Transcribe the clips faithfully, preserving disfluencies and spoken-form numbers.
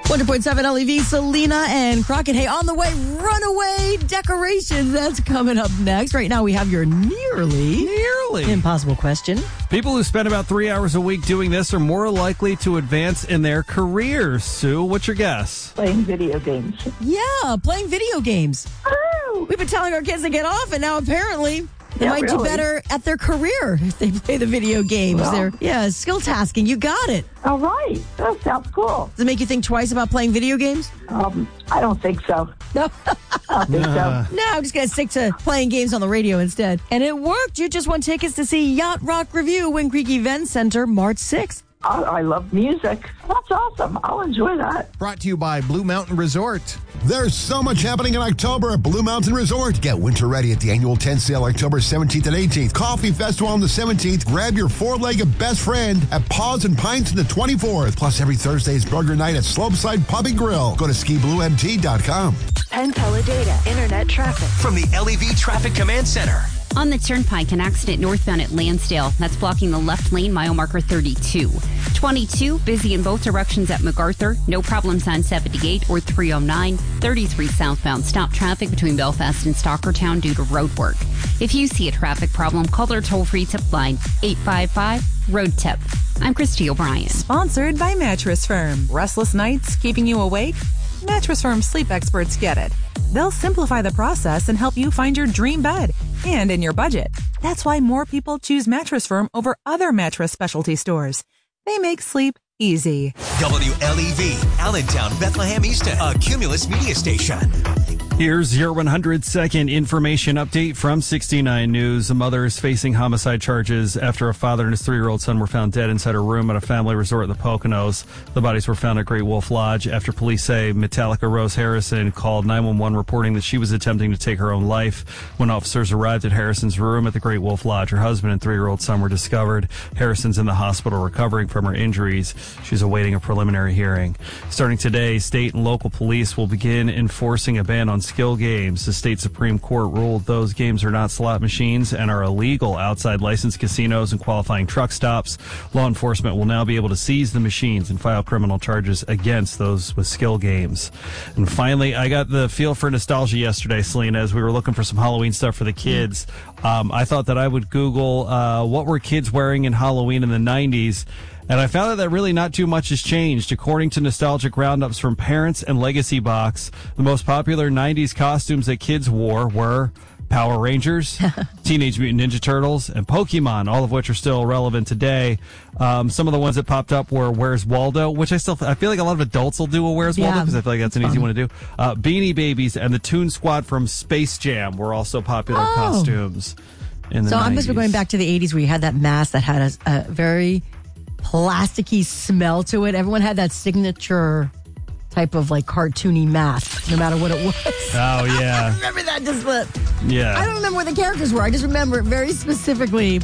one point seven L E V, Selena and Crockett. Hey, on the way, runaway decorations. That's coming up next. Right now, we have your nearly, nearly impossible question. People who spend about three hours a week doing this are more likely to advance in their careers. Sue, what's your guess? Playing video games. Yeah, playing video games. Oh. We've been telling our kids to get off, and now apparently they Yeah, might really? do better at their career if they play the video games. Well. They're, yeah, skill tasking. You got it. All right. That sounds cool. Does it make you think twice about playing video games? Um, I don't think so. No. I don't think Uh. so. No, I'm just going to stick to playing games on the radio instead. And it worked. You just won tickets to see Yacht Rock Review, Wind Creek Event Center, March sixth. I, I love music. That's awesome. I'll enjoy that. Brought to you by Blue Mountain Resort. There's so much happening in October at Blue Mountain Resort. Get winter ready at the annual tent sale October seventeenth and eighteenth. Coffee Festival on the seventeenth. Grab your four-legged best friend at Paws and Pints on the twenty-fourth. Plus, every Thursday is burger night at Slopeside Pub and Grill. Go to ski blue m t dot com. Penn Teledata Internet traffic. From the L E V Traffic Command Center. On the Turnpike, an accident northbound at Lansdale. That's blocking the left lane, mile marker thirty-two. twenty-two, busy in both directions at MacArthur. No problems on seventy-eight or three oh nine. thirty-three southbound. Stop traffic between Belfast and Stockertown due to road work. If you see a traffic problem, call their toll-free tip line, eight five five, road tip. I'm Christy O'Brien. Sponsored by Mattress Firm. Restless nights keeping you awake? Mattress Firm sleep experts get it. They'll simplify the process and help you find your dream bed and in your budget. That's why more people choose Mattress Firm over other mattress specialty stores. They make sleep easy. W L E V, Allentown, Bethlehem, Easton, a Cumulus media station. Here's your one hundred second information update from sixty-nine News. A mother is facing homicide charges after a father and his three-year-old son were found dead inside a room at a family resort in the Poconos. The bodies were found at Great Wolf Lodge after police say Metallica Rose Harrison called nine one one reporting that she was attempting to take her own life. When officers arrived at Harrison's room at the Great Wolf Lodge, her husband and three-year-old son were discovered. Harrison's in the hospital recovering from her injuries. She's awaiting a preliminary hearing. Starting today, state and local police will begin enforcing a ban on skill games. The state Supreme Court ruled those games are not slot machines and are illegal outside licensed casinos and qualifying truck stops. Law enforcement will now be able to seize the machines and file criminal charges against those with skill games. And finally, I got the feel for nostalgia yesterday, Selena, as we were looking for some Halloween stuff for the kids. Um, I thought that I would Google uh, what were kids wearing in Halloween in the nineties. And I found out that really not too much has changed. According to nostalgic roundups from Parents and Legacy Box, the most popular nineties costumes that kids wore were Power Rangers, Teenage Mutant Ninja Turtles, and Pokemon, all of which are still relevant today. Um, some of the ones that popped up were Where's Waldo, which I still I feel like a lot of adults will do a Where's Yeah, Waldo because I feel like that's an fun. easy one to do. Uh, Beanie Babies and the Toon Squad from Space Jam were also popular Oh. costumes in the So I nineties. must be going back to the eighties where you had that mask that had a, a very plasticky smell to it. Everyone had that signature type of like cartoony mask, no matter what it was. Oh, yeah. I remember that just uh, Yeah. I don't remember what the characters were. I just remember very specifically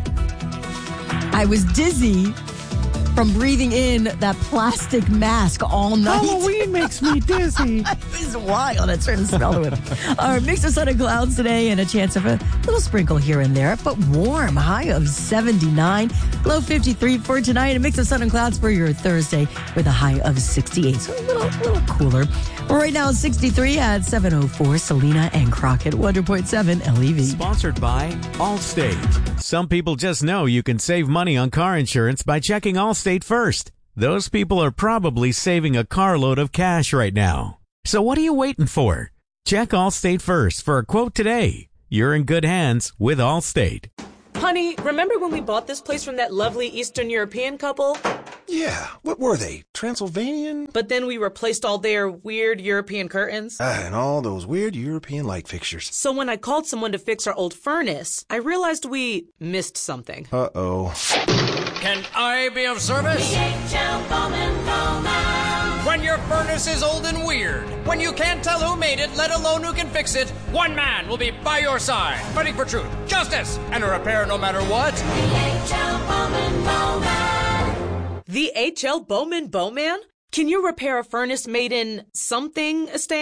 I was dizzy from breathing in that plastic mask all night. Halloween makes me dizzy. It was wild. It's starting to smell to it. Our mix of sun and clouds today and a chance of a little sprinkle here and there, but warm. High of seventy-nine, low fifty-three for tonight. A mix of sun and clouds for your Thursday with a high of sixty-eight. So a little, little cooler. Well, right now, sixty-three at seven oh four. Selena and Crockett, one point seven L E V. Sponsored by Allstate. Some people just know you can save money on car insurance by checking Allstate first. Those people are probably saving a carload of cash right now. So what are you waiting for? Check Allstate first for a quote today. You're in good hands with Allstate. Honey, remember when we bought this place from that lovely Eastern European couple? Yeah, what were they? Transylvanian? But then we replaced all their weird European curtains. Ah, and all those weird European light fixtures. So when I called someone to fix our old furnace, I realized we missed something. Uh-oh. Can I be of service? The H L Bowman Bowman. When your furnace is old and weird, when you can't tell who made it, let alone who can fix it, one man will be by your side, fighting for truth, justice, and a repair no matter what. The H L Bowman Bowman. The H L Bowman Bowman? Can you repair a furnace made in something, Stan?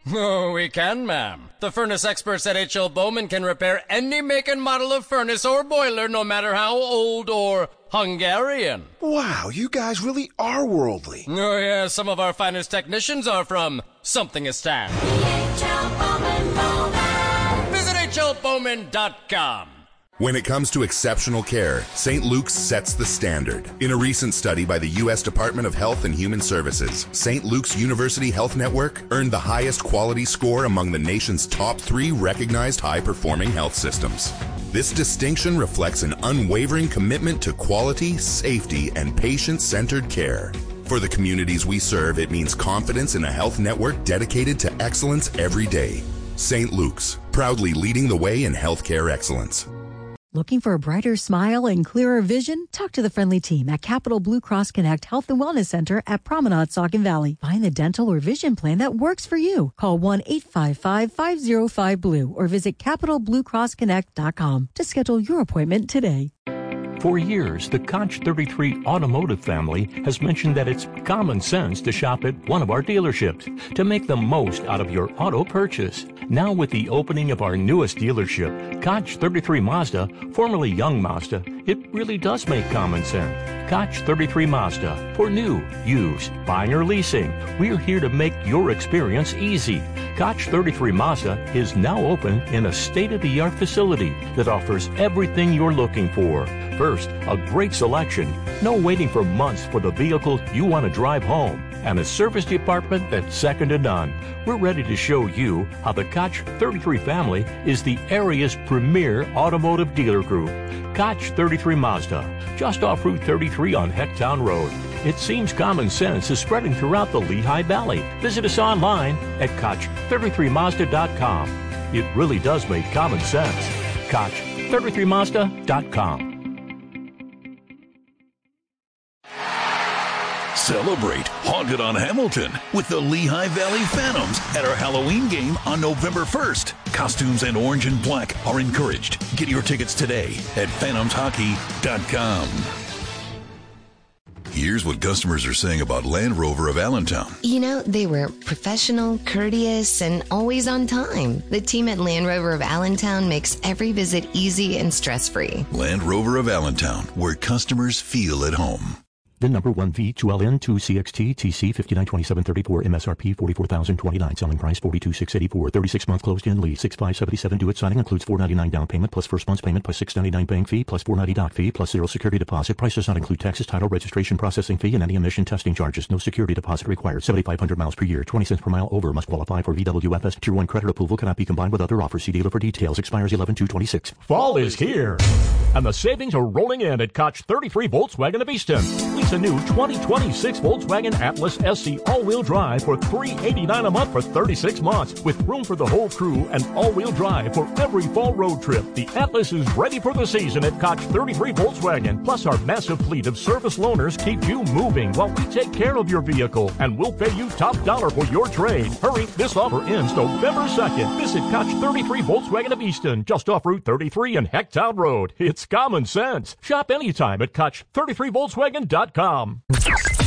Oh, we can, ma'am. The furnace experts at H L Bowman can repair any make and model of furnace or boiler, no matter how old or Hungarian. Wow, you guys really are worldly. Oh, yeah, some of our finest technicians are from Somethingistan. H L Bowman Bowman. Visit H L Bowman dot com. When it comes to exceptional care, Saint Luke's sets the standard. In a recent study by the U S Department of Health and Human Services, Saint Luke's University Health Network earned the highest quality score among the nation's top three recognized high-performing health systems. This distinction reflects an unwavering commitment to quality, safety, and patient-centered care. For the communities we serve, it means confidence in a health network dedicated to excellence every day. Saint Luke's, proudly leading the way in healthcare excellence. Looking for a brighter smile and clearer vision? Talk to the friendly team at Capital Blue Cross Connect Health and Wellness Center at Promenade Saucon Valley. Find the dental or vision plan that works for you. Call one eight five five, five oh five, B L U E or visit capital blue cross connect dot com to schedule your appointment today. For years, the Koch thirty-three automotive family has mentioned that it's common sense to shop at one of our dealerships to make the most out of your auto purchase. Now with the opening of our newest dealership, Koch thirty-three Mazda, formerly Young Mazda, it really does make common sense. Koch thirty-three Mazda, for new, used, buying or leasing, we're here to make your experience easy. Koch thirty-three Mazda is now open in a state-of-the-art facility that offers everything you're looking for. First, a great selection, no waiting for months for the vehicle you want to drive home, and a service department that's second to none. We're ready to show you how the Koch thirty-three family is the area's premier automotive dealer group. Koch thirty-three Mazda, just off Route thirty-three on Hecktown Road. It seems common sense is spreading throughout the Lehigh Valley. Visit us online at Koch thirty-three Mazda dot com. It really does make common sense. Koch thirty-three Mazda dot com. Celebrate Haunted on Hamilton with the Lehigh Valley Phantoms at our Halloween game on November first. Costumes and orange and black are encouraged. Get your tickets today at phantoms hockey dot com. Here's what customers are saying about Land Rover of Allentown. You know, they were professional, courteous, and always on time. The team at Land Rover of Allentown makes every visit easy and stress-free. Land Rover of Allentown, where customers feel at home. The number one V two L N two C X T T C fifty-nine twenty-seven thirty-four M S R P forty-four thousand twenty-nine. Selling price forty-two thousand six hundred eighty-four. thirty-six month closed in lease six thousand five hundred seventy-seven. Due at signing includes four hundred ninety-nine down payment plus first month's payment plus six hundred ninety-nine bank fee plus four hundred ninety doc fee plus zero security deposit. Price does not include taxes, title, registration, processing fee, and any emission testing charges. No security deposit required. seventy-five hundred miles per year. twenty cents per mile over. Must qualify for V W F S Tier one credit approval. Cannot be combined with other offers. See dealer for details. Expires eleven two twenty-six. Fall is here, and the savings are rolling in at Koch thirty-three Volkswagen of Easton. Lease a new twenty twenty-six Volkswagen Atlas S C all-wheel drive for three hundred eighty-nine dollars a month for thirty-six months, with room for the whole crew and all-wheel drive for every fall road trip. The Atlas is ready for the season at Koch thirty-three Volkswagen. Plus, our massive fleet of service loaners keep you moving while we take care of your vehicle, and we'll pay you top dollar for your trade. Hurry, this offer ends November second. Visit Koch thirty-three Volkswagen of Easton, just off Route thirty-three and Hecktown Road. It's common sense. Shop anytime at Koch thirty-three Volkswagen dot com.